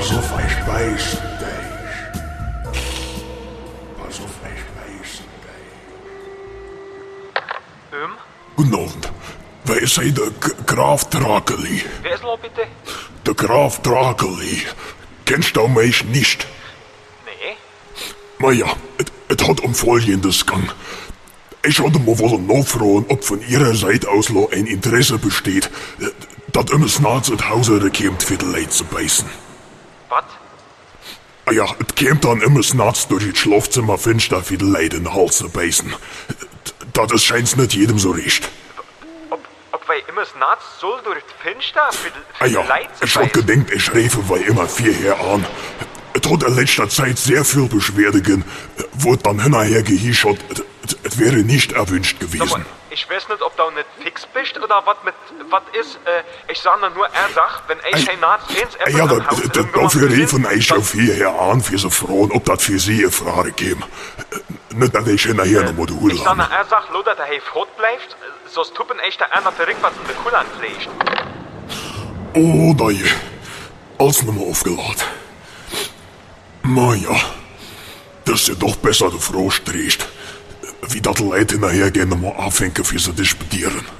Pass auf, ich beiß dich. Pass auf, ich beiß dich. Guten Abend. Wer ist hier der Graf Drakeli? Wer ist noch bitte? Der Graf Drakeli. Kennst du mich nicht? Nee. Na ja, es hat um Folgendes gegangen. Ich hatte mal wollen nachfragen, ob von Ihrer Seite aus noch ein Interesse besteht, dass immer Snarz in Hause kommt, für die Leute zu beißen. Was? Ah ja, es kommt dann immer Snarz durch das Schlafzimmer finster, für die Leute in den Hals zu beißen. Das scheint's nicht jedem so recht. Ob wir immer Snarz soll durch das Fenster für Ah ja, die Leute zu ich hab beißen? gedenkt, ich schreife weil immer 4 Jahre an. Es hat in letzter Zeit sehr viel Beschwerde gegeben, wurde dann hinterher gehischert, es wäre nicht erwünscht Sag gewesen. mal, ich weiß nicht, ob du nicht fix bist oder was ist. Ich sag nur, er sagt, wenn ich kein Narz ins Ja, dafür riefen ich auf 4 Jahre an, für so Frauen, ob das für sie eine Frage käme. Nicht, dass ich hinterher noch mal die Hülle Ich sag nur, habe. er sagt, nur, dass er fort bleibt, sonst tuppen echt der einer verrückt, was in der Kuhl anpflegt. Oh, nein. Alles nochmal aufgeladen. Na ja, das ist ja doch besser, du Frau stehst. Wie das Leute nachher gerne mal anfangen, für sie disputieren.